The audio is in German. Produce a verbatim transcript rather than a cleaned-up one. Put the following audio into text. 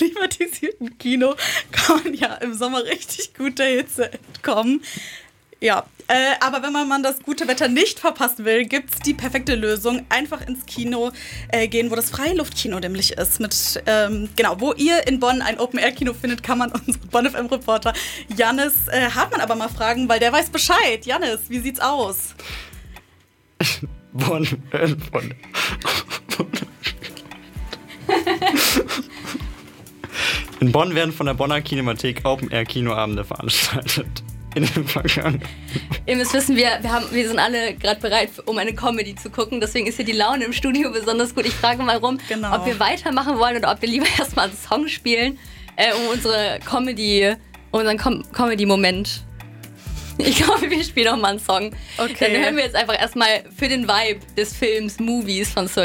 klimatisierten Kino kann man ja im Sommer richtig gut der Hitze entkommen. Ja, äh, aber wenn man, man das gute Wetter nicht verpassen will, gibt's die perfekte Lösung. Einfach ins Kino äh, gehen, wo das Freiluftkino nämlich ist. Mit, ähm, genau, wo ihr in Bonn ein Open-Air-Kino findet, kann man unseren Bonn F M-Reporter Jannis äh, Hartmann aber mal fragen, weil der weiß Bescheid. Jannis, wie sieht's aus? Bonn, äh, Bonn. In Bonn werden von der Bonner Kinemathek Open-Air-Kinoabende veranstaltet. In den vergangenen. Ihr müsst wissen, wir, wir, haben, wir sind alle gerade bereit, um eine Comedy zu gucken. Deswegen ist hier die Laune im Studio besonders gut. Ich frage mal rum, genau. ob wir weitermachen wollen oder ob wir lieber erstmal einen Song spielen, äh, um unsere Comedy, unseren Com- Comedy-Moment. Ich glaube, wir spielen noch mal einen Song. Okay. Dann hören wir jetzt einfach erstmal für den Vibe des Films Movies von Circle